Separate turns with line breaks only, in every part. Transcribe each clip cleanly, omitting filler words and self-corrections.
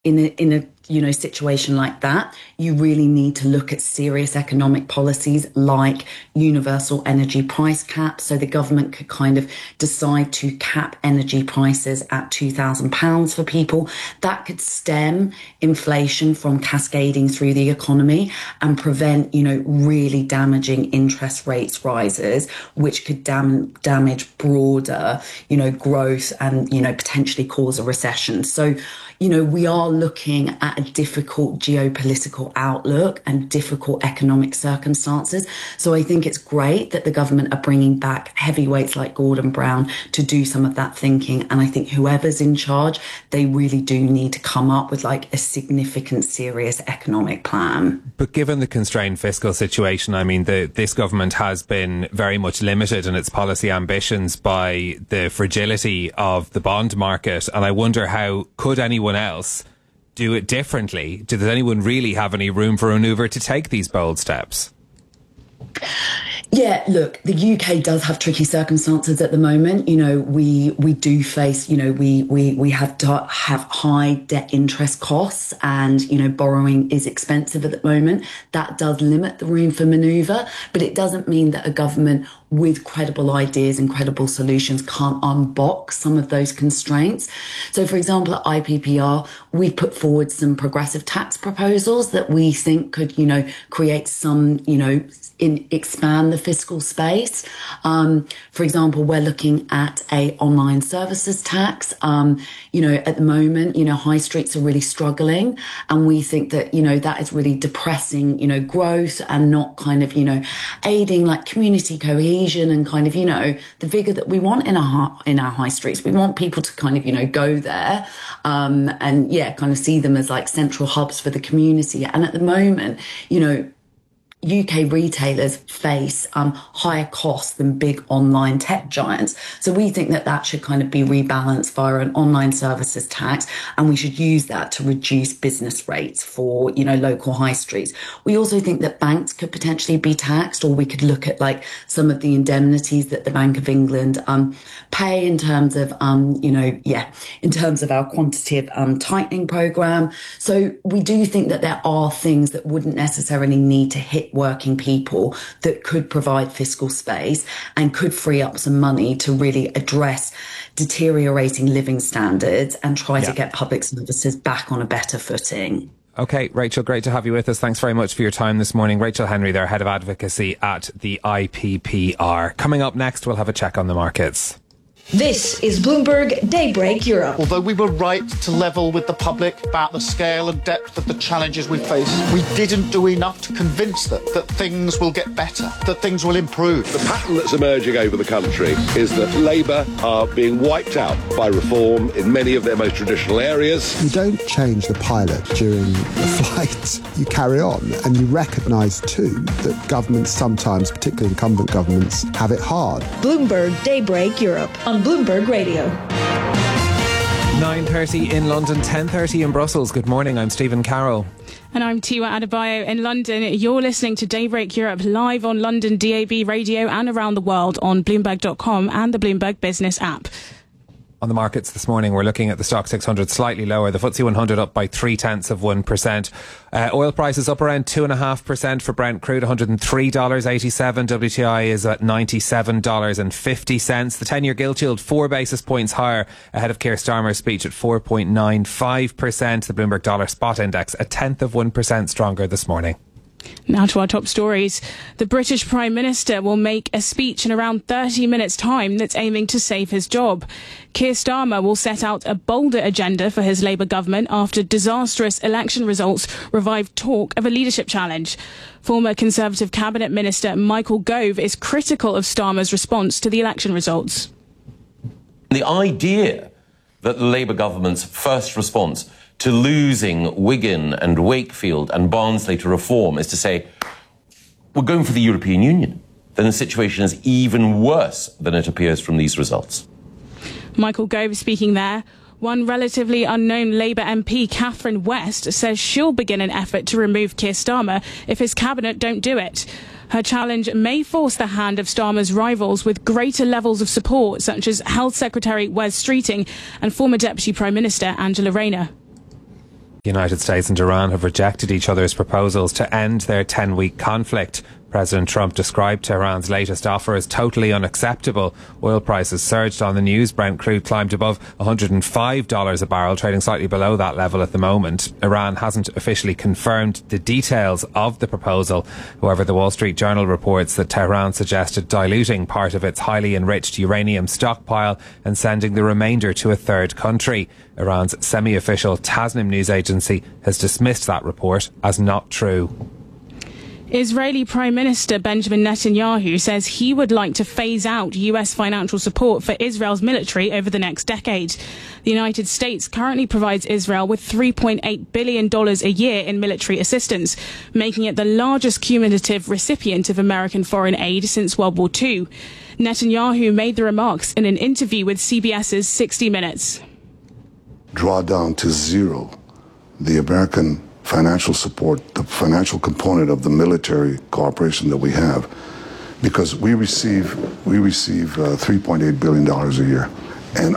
in a situation like that, you really need to look at serious economic policies like universal energy price caps. So the government could kind of decide to cap energy prices at £2,000 for people. That could stem inflation from cascading through the economy and prevent, really damaging interest rates rises, which could damage broader, growth and, potentially cause a recession. So, we are looking at a difficult geopolitical outlook and difficult economic circumstances. So I think it's great that the government are bringing back heavyweights like Gordon Brown to do some of that thinking. And I think whoever's in charge, they really do need to come up with like a significant, serious economic plan.
But given the constrained fiscal situation, I mean, this government has been very much limited in its policy ambitions by the fragility of the bond market. And I wonder, how could anyone else do it differently? Does anyone really have any room for manoeuvre to take these bold steps?
Yeah, look, the UK does have tricky circumstances at the moment. We do face, we have to have high debt interest costs and, borrowing is expensive at the moment. That does limit the room for manoeuvre, but it doesn't mean that a government with credible ideas and credible solutions can't unbox some of those constraints. So, for example, at IPPR, we put forward some progressive tax proposals that we think could, create some, expand the fiscal space. For example, we're looking at a online services tax. At the moment, high streets are really struggling, and we think that, that is really depressing, growth and not kind of, aiding like community cohesion and kind of, the vigour that we want in our high streets. We want people to kind of, go there, and kind of see them as like central hubs for the community. And at the moment, UK retailers face higher costs than big online tech giants. So we think that should kind of be rebalanced via an online services tax, and we should use that to reduce business rates for, local high streets. We also think that banks could potentially be taxed, or we could look at like some of the indemnities that the Bank of England pay in terms of, in terms of our quantitative tightening programme. So we do think that there are things that wouldn't necessarily need to hit working people that could provide fiscal space and could free up some money to really address deteriorating living standards and try to get public services back on a better footing.
OK, Rachel, great to have you with us. Thanks very much for your time this morning. Rachel Henry there, Head of Advocacy at the IPPR. Coming up next, we'll have a check on the markets.
This is Bloomberg Daybreak Europe.
Although we were right to level with the public about the scale and depth of the challenges we face, we didn't do enough to convince them that things will get better, that things will improve.
The pattern that's emerging over the country is that Labour are being wiped out by reform in many of their most traditional areas.
You don't change the pilot during the flight. You carry on, and you recognise too that governments sometimes, particularly incumbent governments, have it hard.
Bloomberg Daybreak Europe on Bloomberg Radio.
9:30 in London, 10:30 in Brussels. Good morning, I'm Stephen Carroll.
And I'm Tiwa Adebayo in London. You're listening to Daybreak Europe live on London DAB radio and around the world on Bloomberg.com and the Bloomberg Business app.
On the markets this morning, we're looking at the Stock 600 slightly lower. The FTSE 100 up by 0.3%. Oil prices up around 2.5% for Brent crude, $103.87. WTI is at $97.50. The 10-year gilt yield 4 basis points higher ahead of Keir Starmer's speech at 4.95%. The Bloomberg Dollar Spot Index 0.1% stronger this morning.
Now to our top stories. The British Prime Minister will make a speech in around 30 minutes' time that's aiming to save his job. Keir Starmer will set out a bolder agenda for his Labour government after disastrous election results revived talk of a leadership challenge. Former Conservative Cabinet Minister Michael Gove is critical of Starmer's response to the election results.
The idea that the Labour government's first response to losing Wigan and Wakefield and Barnsley to reform is to say, we're going for the European Union, then the situation is even worse than it appears from these results.
Michael Gove speaking there. One relatively unknown Labour MP, Catherine West, says she'll begin an effort to remove Keir Starmer if his cabinet don't do it. Her challenge may force the hand of Starmer's rivals with greater levels of support, such as Health Secretary Wes Streeting and former Deputy Prime Minister Angela Rayner.
The United States and Iran have rejected each other's proposals to end their 10-week conflict. President Trump described Tehran's latest offer as totally unacceptable. Oil prices surged on the news. Brent crude climbed above $105 a barrel, trading slightly below that level at the moment. Iran hasn't officially confirmed the details of the proposal. However, the Wall Street Journal reports that Tehran suggested diluting part of its highly enriched uranium stockpile and sending the remainder to a third country. Iran's semi-official Tasnim news agency has dismissed that report as not true.
Israeli Prime Minister Benjamin Netanyahu says he would like to phase out US financial support for Israel's military over the next decade. The United States currently provides Israel with $3.8 billion a year in military assistance, making it the largest cumulative recipient of American foreign aid since World War II. Netanyahu made the remarks in an interview with CBS's 60 Minutes.
Draw down to zero the American financial support, the financial component of the military cooperation that we have, because we receive $3.8 billion a year. And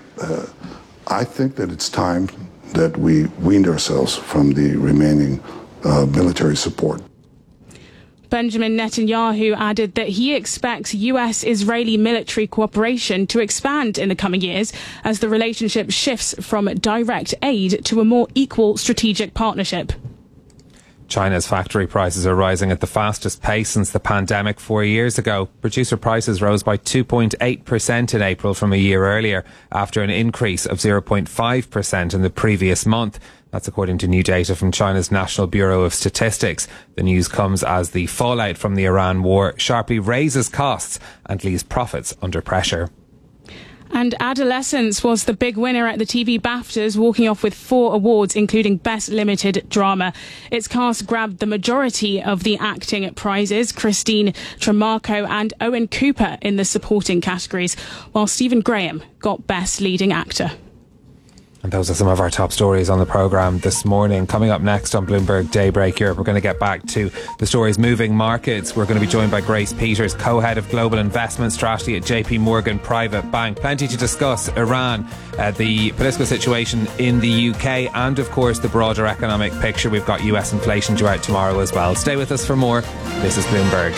I think that it's time that we weaned ourselves from the remaining military support.
Benjamin Netanyahu added that he expects US-Israeli military cooperation to expand in the coming years as the relationship shifts from direct aid to a more equal strategic partnership.
China's factory prices are rising at the fastest pace since the pandemic 4 years ago. Producer prices rose by 2.8% in April from a year earlier, after an increase of 0.5% in the previous month. That's according to new data from China's National Bureau of Statistics. The news comes as the fallout from the Iran war sharply raises costs and leaves profits under pressure.
And Adolescence was the big winner at the TV BAFTAs, walking off with 4 awards, including Best Limited Drama. Its cast grabbed the majority of the acting prizes, Christine Tremarco and Owen Cooper in the supporting categories, while Stephen Graham got Best Leading Actor.
And those are some of our top stories on the programme this morning. Coming up next on Bloomberg Daybreak Europe, we're going to get back to the stories moving markets. We're going to be joined by Grace Peters, co-head of global investment strategy at JP Morgan Private Bank. Plenty to discuss: Iran, the political situation in the UK, and of course the broader economic picture. We've got US inflation due out tomorrow as well. Stay with us for more. This is Bloomberg.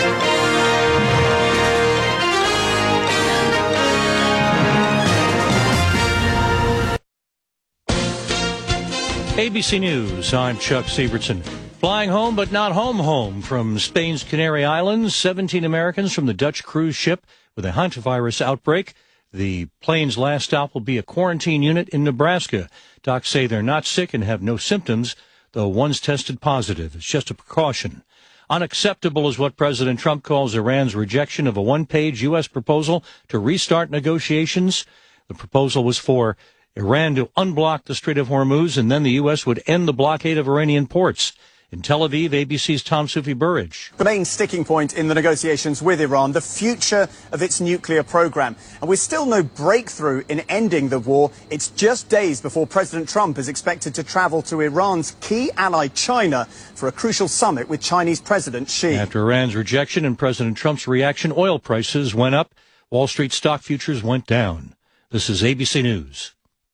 ABC News, I'm Chuck Sievertson. Flying home, but not home from Spain's Canary Islands. 17 Americans from the Dutch cruise ship with a hantavirus outbreak. The plane's last stop will be a quarantine unit in Nebraska. Docs say they're not sick and have no symptoms, though one's tested positive. It's just a precaution. Unacceptable is what President Trump calls Iran's rejection of a one-page U.S. proposal to restart negotiations. The proposal was for Iran to unblock the Strait of Hormuz, and then the U.S. would end the blockade of Iranian ports. In Tel Aviv, ABC's Tom Soufi-Burridge.
The main sticking point in the negotiations with Iran, the future of its nuclear program. And with still no breakthrough in ending the war, it's just days before President Trump is expected to travel to Iran's key ally, China, for a crucial summit with Chinese President Xi.
After Iran's rejection and President Trump's reaction, oil prices went up. Wall Street stock futures went down. This is ABC News.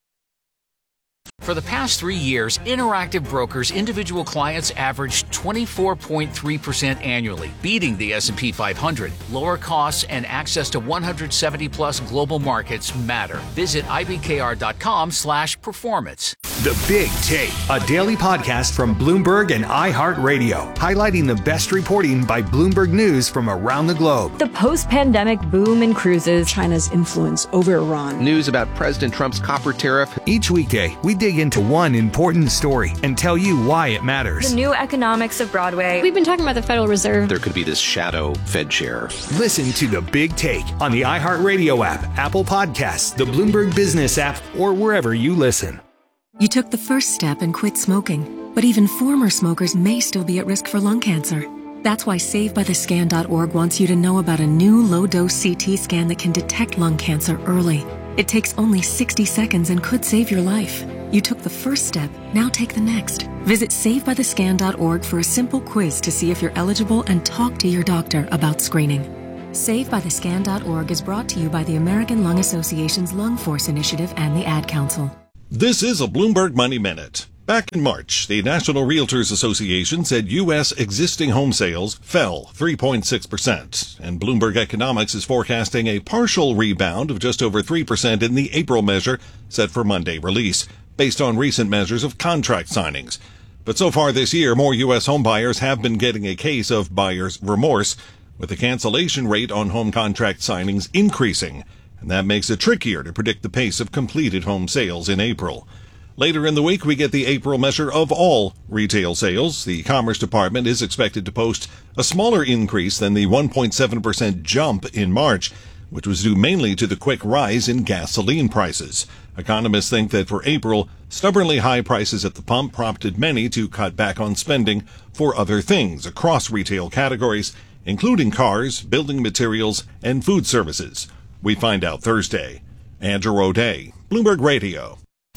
For the past 3 years, Interactive Brokers individual clients averaged 24.3% annually, beating the S&P 500. Lower costs and access to 170-plus global markets matter. Visit ibkr.com/performance.
The Big Take, a daily podcast from Bloomberg and iHeartRadio, highlighting the best reporting by Bloomberg News from around the globe.
The post-pandemic boom in cruises,
China's influence over Iran,
news about President Trump's copper tariff.
Each weekday, we dig into one important story and tell you why it matters.
The new economics of Broadway.
We've been talking about the Federal Reserve.
There could be this shadow Fed chair.
Listen to The Big Take on the iHeartRadio app, Apple Podcasts, the Bloomberg Business app, or wherever you listen.
You took the first step and quit smoking, but even former smokers may still be at risk for lung cancer. That's why SaveByTheScan.org wants you to know about a new low-dose CT scan that can detect lung cancer early. It takes only 60 seconds and could save your life. You took the first step, now take the next. Visit SaveByTheScan.org for a simple quiz to see if you're eligible and talk to your doctor about screening. SaveByTheScan.org is brought to you by the American Lung Association's Lung Force Initiative and the Ad Council.
This is a Bloomberg Money Minute.
Back in March, the National Realtors Association said U.S. existing home sales fell 3.6%, and Bloomberg Economics is forecasting a partial rebound of just over 3% in the April measure set for Monday release, based on recent measures of contract signings. But so far this year, more U.S. home buyers have been getting a case of buyer's remorse, with the cancellation rate on home contract signings increasing, and that makes it trickier to predict the pace of completed home sales in April. Later in the week, we get the April measure of all retail sales. The Commerce Department is expected to post a smaller increase than the 1.7% jump in March, which was due mainly to the quick rise in gasoline prices. Economists think that for April, stubbornly high prices at the pump prompted many to cut back on spending for other things across retail categories, including cars, building materials, and food services. We find out Thursday. Andrew O'Day, Bloomberg Radio.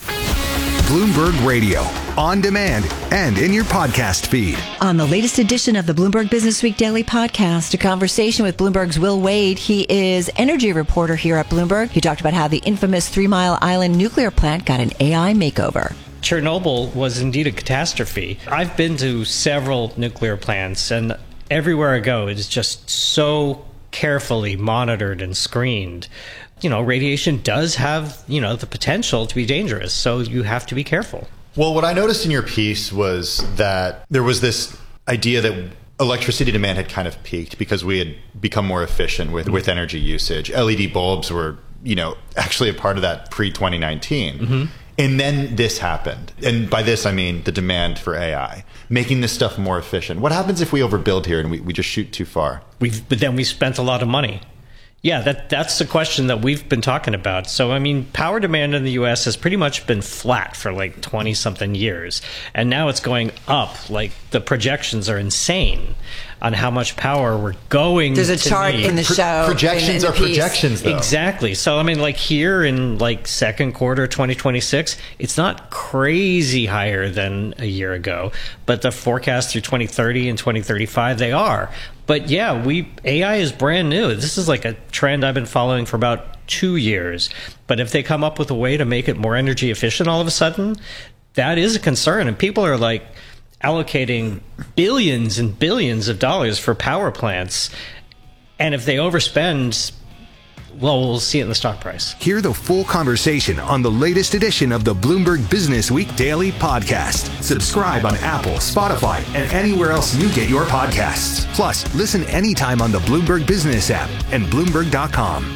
Bloomberg Radio, on demand and in your podcast feed.
On the latest edition of the Bloomberg Business Week Daily Podcast, a conversation with Bloomberg's Will Wade. He is energy reporter here at Bloomberg. He talked about how the infamous 3 Mile Island nuclear plant got an AI makeover.
Chernobyl was indeed a catastrophe. I've been to several nuclear plants, and everywhere I go, it's just so carefully monitored and screened. You know, radiation does have, the potential to be dangerous, so you have to be careful.
Well, what I noticed in your piece was that there was this idea that electricity demand had kind of peaked because we had become more efficient with energy usage. LED bulbs were, actually a part of that pre-2019. Mm-hmm. And then this happened. And by this, I mean the demand for AI, making this stuff more efficient. What happens if we overbuild here and we just shoot too far?
But then we spent a lot of money. Yeah, that's the question that we've been talking about. So, power demand in the U.S. has pretty much been flat for like 20-something years. And now it's going up. Like, the projections are insane on how much power we're going to need.
There's a chart in the show.
Projections are projections, though.
Exactly. So, here in second quarter 2026, it's not crazy higher than a year ago. But the forecast through 2030 and 2035, they are. But yeah, AI is brand new. This is like a trend I've been following for about 2 years. But if they come up with a way to make it more energy efficient all of a sudden, that is a concern. And people are allocating billions and billions of dollars for power plants. And if they overspend, well, we'll see it in the stock price.
Hear the full conversation on the latest edition of the Bloomberg Business Week Daily Podcast. Subscribe on Apple, Spotify, and anywhere else you get your podcasts. Plus, listen anytime on the Bloomberg Business app and Bloomberg.com.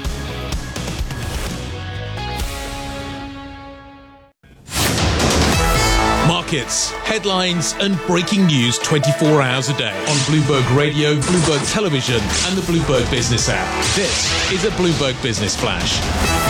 Markets, headlines, and breaking news 24 hours a day on Bloomberg Radio, Bloomberg Television, and the Bloomberg Business app. This is a Bloomberg Business Flash.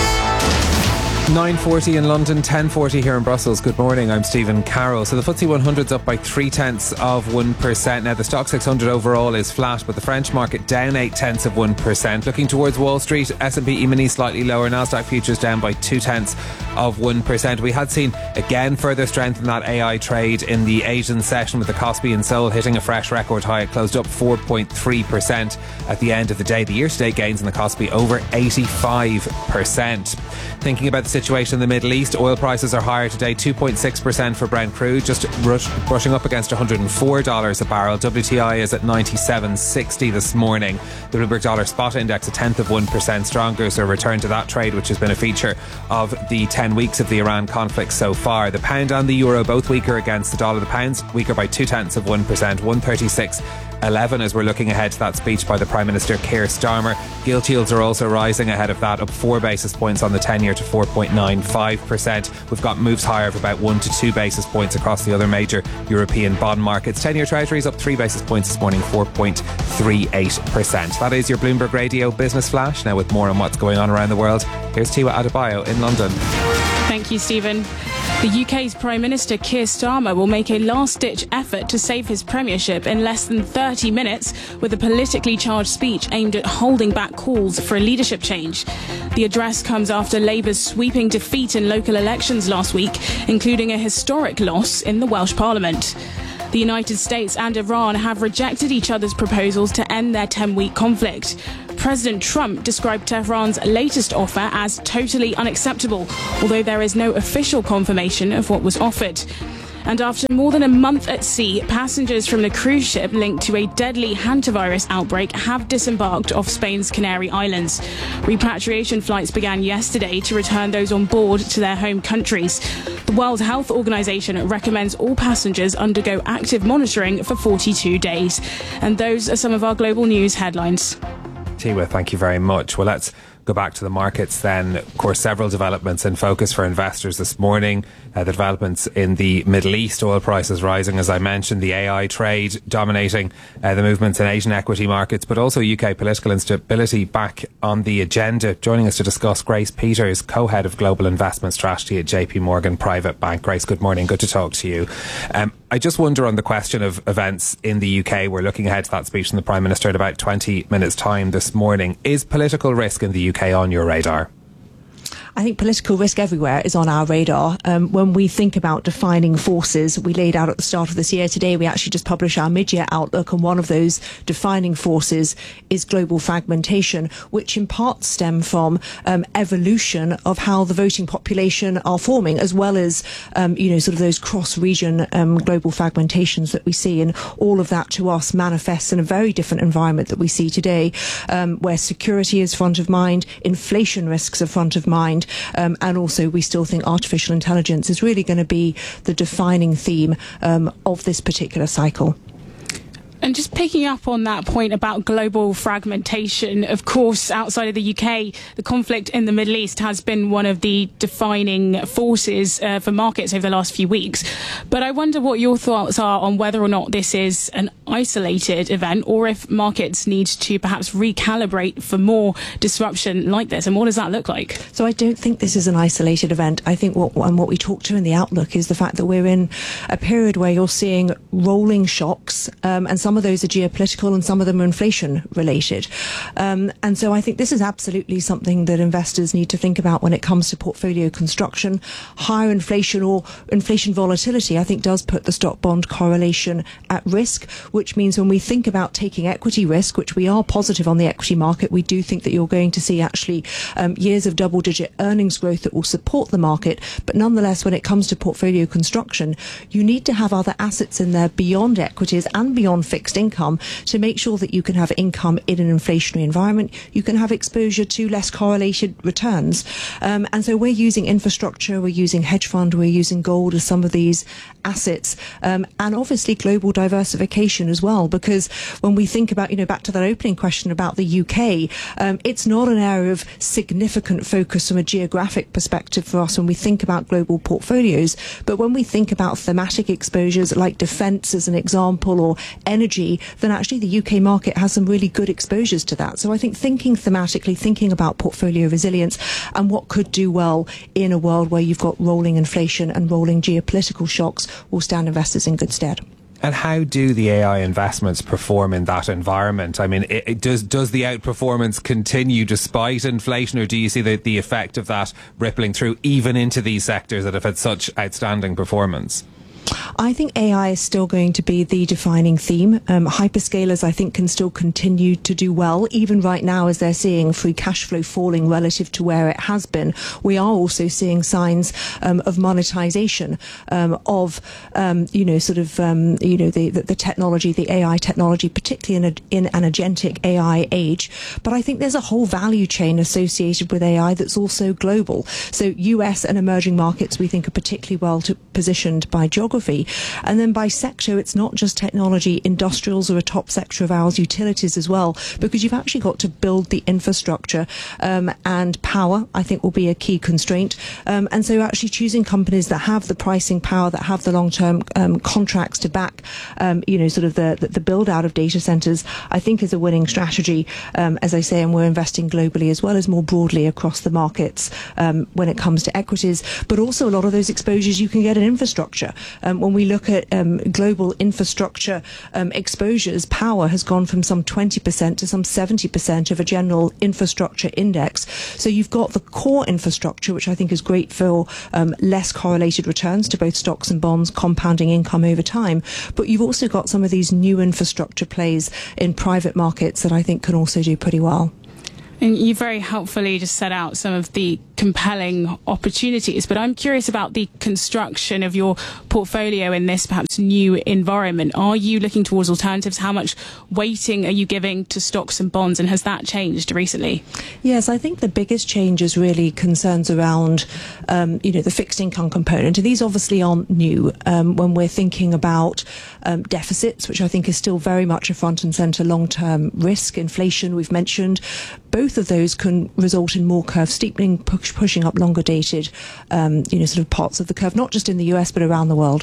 9:40 in London, 10:40 here in Brussels. Good morning, I'm Stephen Carroll. So the FTSE 100's up by 0.3%. Now the Stock 600 overall is flat, but the French market down 0.8%. Looking towards Wall Street, S&P E-mini slightly lower, Nasdaq futures down by 0.2%. We had seen again further strength in that AI trade in the Asian session, with the Kospi in Seoul hitting a fresh record high. It closed up 4.3% at the end of the day. The year-to-date gains in the Kospi over 85%. Thinking about the situation in the Middle East, oil prices are higher today, 2.6% for Brent crude, just brushing up against $104 a barrel. WTI is at 97.60 this morning. The Bloomberg Dollar Spot Index 0.1% stronger, so a return to that trade, which has been a feature of the 10 weeks of the Iran conflict so far. The pound and the euro both weaker against the dollar. The pound's weaker by 0.2%, 136.11 as we're looking ahead to that speech by the Prime Minister Keir Starmer. Gilt yields are also rising ahead of that, up 4 basis points on the 10-year to 4.95%. We've got moves higher of about 1 to 2 basis points across the other major European bond markets. 10-year Treasuries up 3 basis points this morning, 4.38%. That is your Bloomberg Radio Business Flash. Now with more on what's going on around the world, here's Tiwa Adebayo in London.
Thank you, Stephen. The UK's Prime Minister Keir Starmer will make a last-ditch effort to save his premiership in less than 30 minutes with a politically charged speech aimed at holding back calls for a leadership change. The address comes after Labour's sweeping defeat in local elections last week, including a historic loss in the Welsh Parliament. The United States and Iran have rejected each other's proposals to end their 10-week conflict. President Trump described Tehran's latest offer as totally unacceptable, although there is no official confirmation of what was offered. And after more than a month at sea, passengers from the cruise ship linked to a deadly hantavirus outbreak have disembarked off Spain's Canary Islands. Repatriation flights began yesterday to return those on board to their home countries. The World Health Organization recommends all passengers undergo active monitoring for 42 days. And those are some of our global news headlines.
Tiwa, thank you very much. Well, let's go back to the markets then. Of course, several developments in focus for investors this morning. The developments in the Middle East, oil prices rising, as I mentioned, the AI trade dominating the movements in Asian equity markets, but also UK political instability back on the agenda. Joining us to discuss, Grace Peters, co-head of global investment strategy at JP Morgan Private Bank. Grace, good morning. Good to talk to you. I just wonder on the question of events in the UK, we're looking ahead to that speech from the Prime Minister in about 20 minutes' time this morning. Is political risk in the UK on your radar?
I think political risk everywhere is on our radar. When we think about defining forces, we laid out at the start of this year. Today, we actually just published our mid-year outlook, and one of those defining forces is global fragmentation, which in part stem from evolution of how the voting population are forming, as well as sort of those cross-region global fragmentations that we see. And all of that to us manifests in a very different environment that we see today, where security is front of mind, inflation risks are front of mind. And also we still think artificial intelligence is really going to be the defining theme of this particular cycle.
And just picking up on that point about global fragmentation, of course, outside of the UK, the conflict in the Middle East has been one of the defining forces for markets over the last few weeks. But I wonder what your thoughts are on whether or not this is an isolated event, or if markets need to perhaps recalibrate for more disruption like this. And what does that look like?
So I don't think this is an isolated event. I think what we talked to in the outlook is the fact that we're in a period where you're seeing rolling shocks, and some of those are geopolitical and some of them are inflation related. And so I think this is absolutely something that investors need to think about when it comes to portfolio construction. Higher inflation or inflation volatility, I think, does put the stock bond correlation at risk, which means when we think about taking equity risk, which we are positive on the equity market, we do think that you're going to see actually years of double-digit earnings growth that will support the market. But nonetheless, when it comes to portfolio construction, you need to have other assets in there beyond equities and beyond fixed income to make sure that you can have income in an inflationary environment. You can have exposure to less correlated returns. And so we're using infrastructure, we're using hedge fund, we're using gold as some of these assets, and obviously global diversification as well, because when we think about, back to that opening question about the UK, it's not an area of significant focus from a geographic perspective for us when we think about global portfolios. But when we think about thematic exposures like defence as an example, or energy, then actually the UK market has some really good exposures to that. So I think thinking thematically, thinking about portfolio resilience and what could do well in a world where you've got rolling inflation and rolling geopolitical shocks will stand investors in good stead.
And how do the AI investments perform in that environment? I mean, does the outperformance continue despite inflation, or do you see the effect of that rippling through even into these sectors that have had such outstanding performance?
I think AI is still going to be the defining theme. Hyperscalers, I think, can still continue to do well, even right now as they're seeing free cash flow falling relative to where it has been. We are also seeing signs of monetization of, the technology, the AI technology, particularly in an agentic AI age. But I think there's a whole value chain associated with AI that's also global. So US and emerging markets, we think, are particularly well positioned by geography. And then by sector, it's not just technology. Industrials are a top sector of ours, utilities as well, because you've actually got to build the infrastructure, and power, I think, will be a key constraint. And so actually choosing companies that have the pricing power, that have the long-term contracts to back, the build-out of data centers, I think is a winning strategy, as I say, and we're investing globally as well as more broadly across the markets when it comes to equities. But also a lot of those exposures you can get in infrastructure. When we look at global infrastructure exposures, power has gone from some 20% to some 70% of a general infrastructure index. So you've got the core infrastructure, which I think is great for less correlated returns to both stocks and bonds, compounding income over time. But you've also got some of these new infrastructure plays in private markets that I think can also do pretty well.
And you very helpfully just set out some of the compelling opportunities, but I'm curious about the construction of your portfolio in this perhaps new environment. Are you looking towards alternatives? How much weighting are you giving to stocks and bonds, and has that changed recently?
Yes, I think the biggest change is really concerns around, the fixed income component. And these obviously aren't new when we're thinking about deficits, which I think is still very much a front and centre long-term risk. Inflation, we've mentioned. Both of those can result in more curve steepening, pushing up longer dated, sort of parts of the curve, not just in the US, but around the world.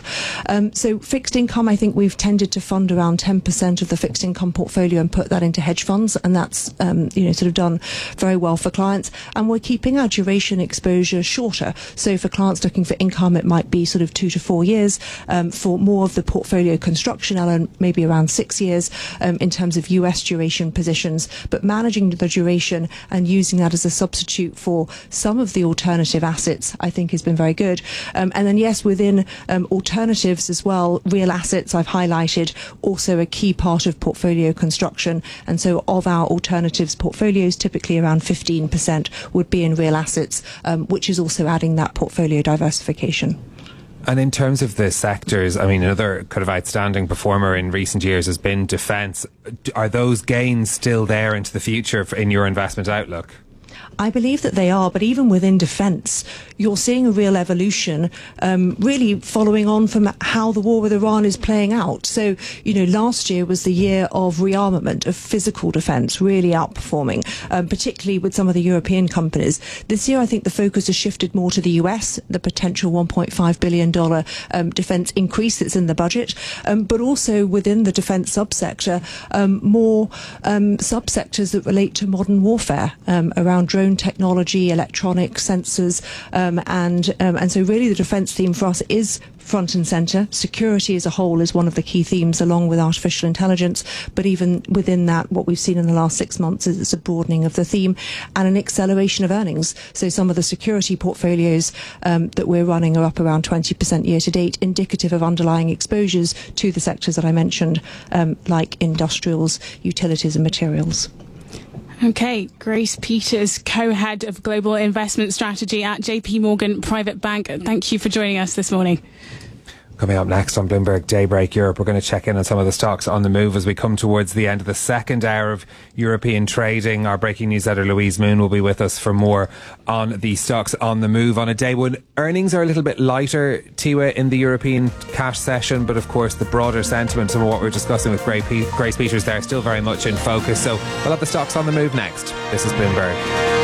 So fixed income, I think we've tended to fund around 10% of the fixed income portfolio and put that into hedge funds. And that's, sort of done very well for clients. And we're keeping our duration exposure shorter. So for clients looking for income, it might be sort of 2 to 4 years. For more of the portfolio construction element, maybe around 6 years in terms of US duration positions. But managing the duration and using that as a substitute for some of the alternative assets, I think has been very good. And then, yes, within alternatives as well, real assets I've highlighted, also a key part of portfolio construction. And so of our alternatives portfolios, typically around 15% would be in real assets, which is also adding that portfolio diversification.
And in terms of the sectors, I mean, another kind of outstanding performer in recent years has been defence. Are those gains still there into the future in your investment outlook?
I believe that they are, but even within defence, you're seeing a real evolution, really following on from how the war with Iran is playing out. So, last year was the year of rearmament, of physical defence, really outperforming, particularly with some of the European companies. This year, I think the focus has shifted more to the US, the potential $1.5 billion defence increase that's in the budget, but also within the defence subsector, more subsectors that relate to modern warfare, around drone technology, electronic sensors, and so really the defence theme for us is front and centre. Security as a whole is one of the key themes, along with artificial intelligence. But even within that, what we've seen in the last 6 months is a broadening of the theme and an acceleration of earnings. So some of the security portfolios that we're running are up around 20% year to date, indicative of underlying exposures to the sectors that I mentioned, like industrials, utilities and materials.
Okay, Grace Peters, co-head of Global Investment Strategy at JP Morgan Private Bank. Thank you for joining us this morning.
Coming up next on Bloomberg Daybreak Europe, we're going to check in on some of the stocks on the move as we come towards the end of the second hour of European trading. Our breaking news editor Louise Moon will be with us for more on the stocks on the move on a day when earnings are a little bit lighter, Tiwa, in the European cash session, but of course the broader sentiment, some of what we're discussing with Grace Peters there, still very much in focus. So we'll have the stocks on the move next. This is Bloomberg.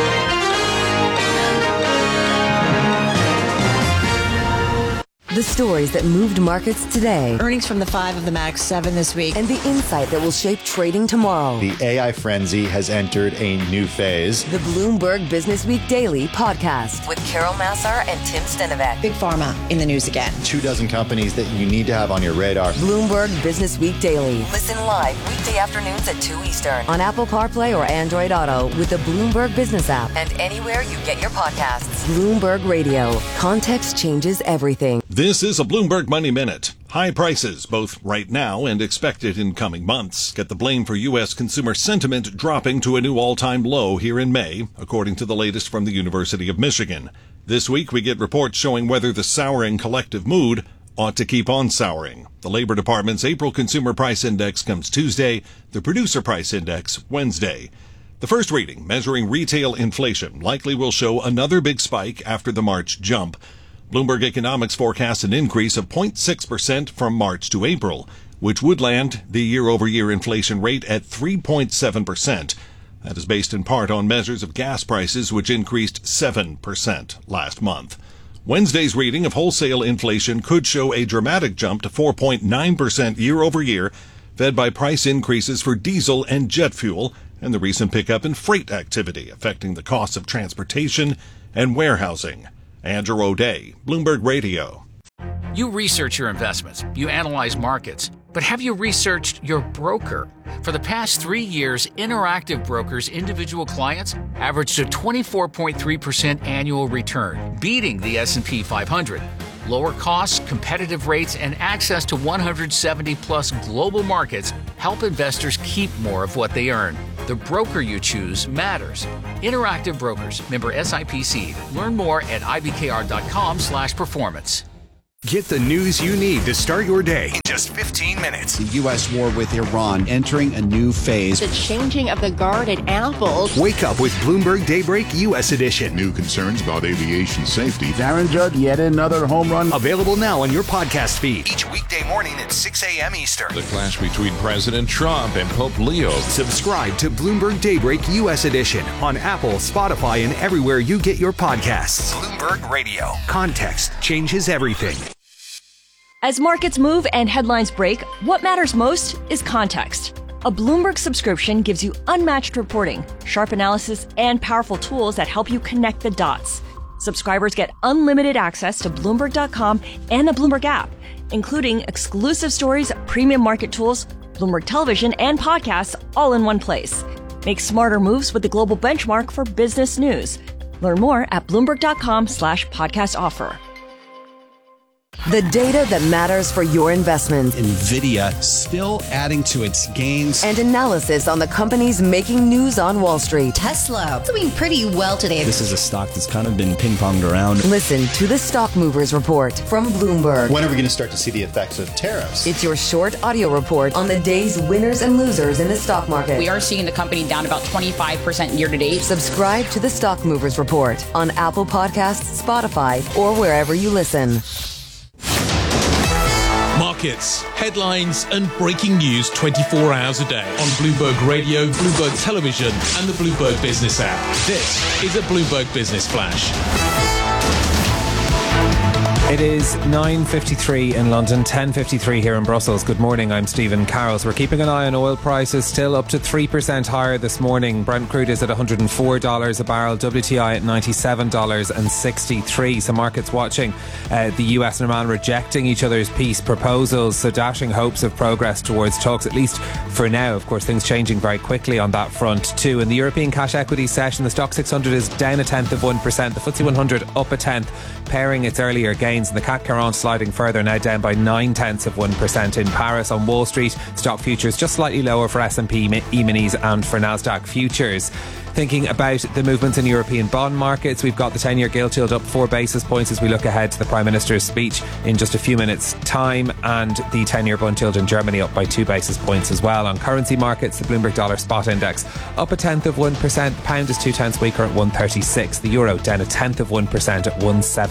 The stories that moved markets today.
Earnings from the 5 of the Max 7 this week.
And the insight that will shape trading tomorrow.
The AI frenzy has entered a new phase.
The Bloomberg Business Week Daily podcast with Carol Massar and Tim Stenovec.
Big Pharma in the news again.
24 companies that you need to have on your radar.
Bloomberg Business Week Daily. Listen live weekday afternoons at 2 Eastern on Apple CarPlay or Android Auto with the Bloomberg Business app and anywhere you get your podcasts. Bloomberg Radio. Context changes everything.
This is a Bloomberg Money Minute. High prices, both right now and expected in coming months, get the blame for U.S. consumer sentiment dropping to a new all-time low here in May, according to the latest from the University of Michigan. This week, we get reports showing whether the souring collective mood ought to keep on souring. The Labor Department's April Consumer Price Index comes Tuesday, the Producer Price Index Wednesday. The first reading, measuring retail inflation, likely will show another big spike after the March jump. Bloomberg Economics forecasts an increase of 0.6% from March to April, which would land the year-over-year inflation rate at 3.7%. That is based in part on measures of gas prices, which increased 7% last month. Wednesday's reading of wholesale inflation could show a dramatic jump to 4.9% year-over-year, fed by price increases for diesel and jet fuel and the recent pickup in freight activity, affecting the costs of transportation and warehousing. Andrew O'Day, Bloomberg Radio.
You research your investments, you analyze markets, but have you researched your broker? For the past 3 years, Interactive Brokers' individual clients averaged a 24.3% annual return, beating the S&P 500. Lower costs, competitive rates, and access to 170-plus global markets help investors keep more of what they earn. The broker you choose matters. Interactive Brokers, member SIPC. Learn more at ibkr.com/performance.
Get the news you need to start your day in just 15 minutes.
The U.S. war with Iran entering a new phase.
The changing of the guard at Apple.
Wake up with Bloomberg Daybreak U.S. edition.
New concerns about aviation safety.
Aaron Judge, yet another home run.
Available now on your podcast feed. Each weekday morning at 6 a.m. Eastern.
The clash between President Trump and Pope Leo.
Subscribe to Bloomberg Daybreak U.S. edition on Apple, Spotify, and everywhere you get your podcasts. Bloomberg Radio. Context changes everything.
As markets move and headlines break, what matters most is context. A Bloomberg subscription gives you unmatched reporting, sharp analysis, and powerful tools that help you connect the dots. Subscribers get unlimited access to Bloomberg.com and the Bloomberg app, including exclusive stories, premium market tools, Bloomberg television, and podcasts all in one place. Make smarter moves with the global benchmark for business news. Learn more at Bloomberg.com/podcast offer.
The data that matters for your investment.
NVIDIA still adding to its gains.
And analysis on the companies making news on Wall Street.
Tesla doing pretty well today.
This is a stock that's kind of been ping-ponged around.
Listen to the Stock Movers Report from Bloomberg.
When are we going to start to see the effects of tariffs?
It's your short audio report on the day's winners and losers in the stock market.
We are seeing the company down about 25% year to date.
Subscribe to the Stock Movers Report on Apple Podcasts, Spotify, or wherever you listen.
Markets, headlines, and breaking news 24 hours a day on Bloomberg Radio, Bloomberg Television, and the Bloomberg Business app. This is a Bloomberg Business Flash.
It is 9:53 in London, 10:53 here in Brussels. Good morning, I'm Stephen Carrolls. We're keeping an eye on oil prices, still up to 3% higher this morning. Brent crude is at $104 a barrel, WTI at $97.63. So markets watching the US and Iran rejecting each other's peace proposals, so dashing hopes of progress towards talks, at least for now. Of course, things changing very quickly on that front too. In the European cash equity session, the Stock 600 is down 0.1%, the FTSE 100 up 0.1%, pairing its earlier gains, and the CAC 40 sliding further, now down by 0.9% in Paris. On Wall Street, stock futures just slightly lower for S&P E-minis and for Nasdaq futures. Thinking about the movements in European bond markets, we've got the 10-year gilt yield up 4 basis points as we look ahead to the Prime Minister's speech in just a few minutes' time, and the 10-year bond yield in Germany up by 2 basis points as well. On currency markets, the Bloomberg Dollar Spot Index up 0.1%, pound is 0.2 weaker at 136, the euro down 0.1% at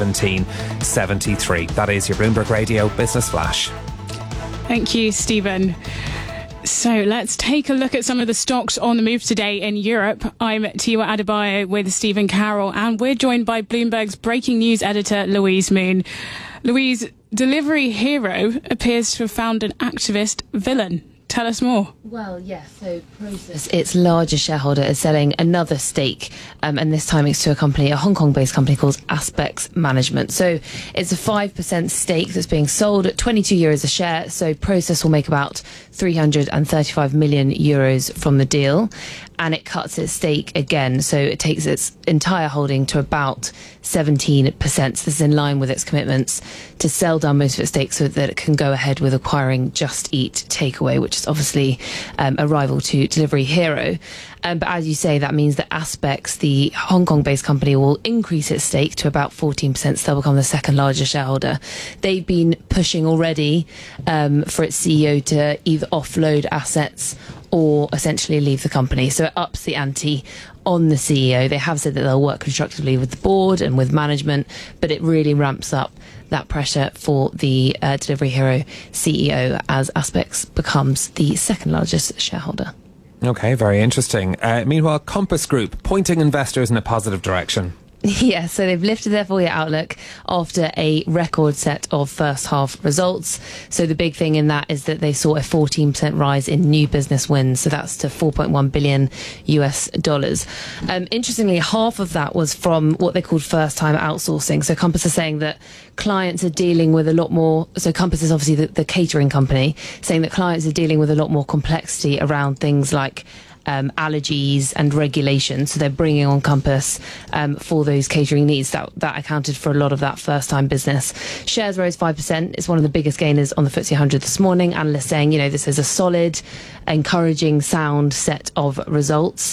117.73. That is your Bloomberg Radio Business Flash.
Thank you, Stephen. So let's take a look at some of the stocks on the move today in Europe. I'm Tiwa Adebayo with Stephen Carroll, and we're joined by Bloomberg's breaking news editor, Louise Moon. Louise, Delivery Hero appears to have found an activist villain. Tell us more.
Well, yes. So Prosus, its largest shareholder, is selling another stake, and this time it's to a Hong Kong-based company called Aspex Management. So it's a 5% stake that's being sold at 22 euros a share. So Prosus will make about 335 million euros from the deal, and it cuts its stake again. So it takes its entire holding to about 17%. This is in line with its commitments to sell down most of its stake so that it can go ahead with acquiring Just Eat Takeaway, which is obviously a rival to Delivery Hero. But as you say, that means that Aspex, the Hong Kong-based company, will increase its stake to about 14%, so they'll become the second largest shareholder. They've been pushing already for its CEO to either offload assets or essentially leave the company. So it ups the ante on the CEO. They have said that they'll work constructively with the board and with management, but it really ramps up that pressure for the Delivery Hero CEO as Aspex becomes the second largest shareholder.
Okay, very interesting. Meanwhile, Compass Group pointing investors in a positive direction.
Yeah, so they've lifted their full-year outlook after a record set of first-half results. So the big thing in that is that they saw a 14% rise in new business wins. So that's to $4.1 billion US. Interestingly, half of that was from what they called first-time outsourcing. So Compass is saying that clients are dealing with a lot more. So Compass is obviously the catering company, saying that clients are dealing with a lot more complexity around things like allergies and regulations. So they're bringing on Compass for those catering needs. That accounted for a lot of that first-time business. Shares rose 5%. It's one of the biggest gainers on the FTSE 100 this morning. Analysts saying, this is a solid, encouraging, sound set of results.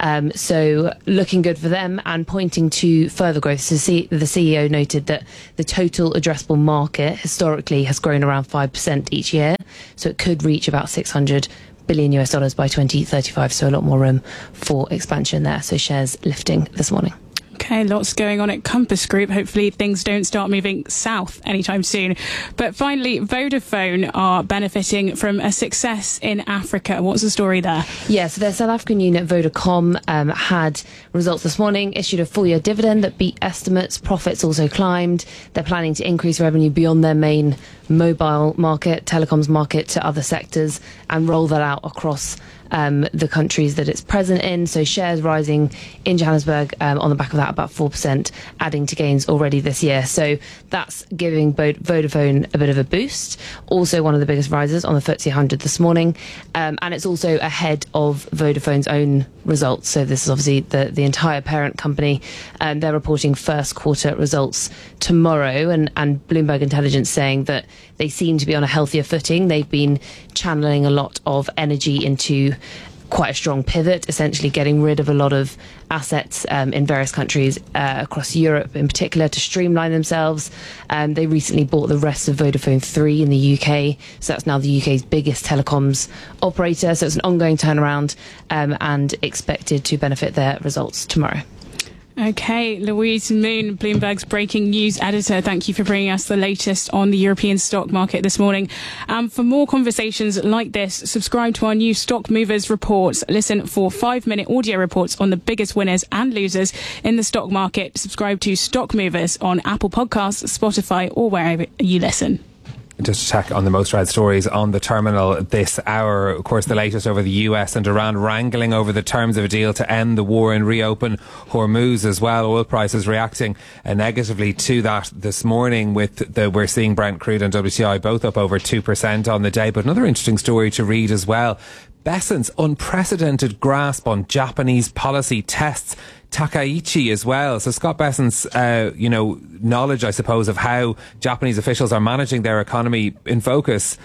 So looking good for them and pointing to further growth. So the CEO noted that the total addressable market historically has grown around 5% each year. So it could reach about $600 billion by 2035. So a lot more room for expansion there. So shares lifting this morning.
Okay, lots going on at Compass Group. Hopefully things don't start moving south anytime soon. But finally, Vodafone are benefiting from a success in Africa. What's the story there?
Yeah, so their South African unit, Vodacom, had results this morning, issued a full-year dividend that beat estimates. Profits also climbed. They're planning to increase revenue beyond their main mobile market, telecoms market, to other sectors and roll that out across the countries that it's present in. So shares rising in Johannesburg on the back of that, about 4%, adding to gains already this year. So that's giving Vodafone a bit of a boost. Also one of the biggest rises on the FTSE 100 this morning. And it's also ahead of Vodafone's own results. So this is obviously the entire parent company. They're reporting first quarter results tomorrow, and Bloomberg Intelligence saying that they seem to be on a healthier footing. They've been channeling a lot of energy into quite a strong pivot, essentially getting rid of a lot of assets in various countries across Europe in particular to streamline themselves. They recently bought the rest of Vodafone 3 in the UK, so that's now the UK's biggest telecoms operator. So it's an ongoing turnaround and expected to benefit their results tomorrow.
Okay, Louise Moon, Bloomberg's breaking news editor. Thank you for bringing us the latest on the European stock market this morning. For more conversations like this, subscribe to our new Stock Movers reports. Listen for 5-minute audio reports on the biggest winners and losers in the stock market. Subscribe to Stock Movers on Apple Podcasts, Spotify, or wherever you listen.
Just to check on the most read stories on the terminal this hour. Of course, the latest over the US and Iran wrangling over the terms of a deal to end the war and reopen Hormuz as well. Oil prices reacting negatively to that this morning, we're seeing Brent crude and WTI both up over 2% on the day. But another interesting story to read as well. Besant's unprecedented grasp on Japanese policy tests Takaichi as well. So Scott Besant's, knowledge, I suppose, of how Japanese officials are managing their economy in focus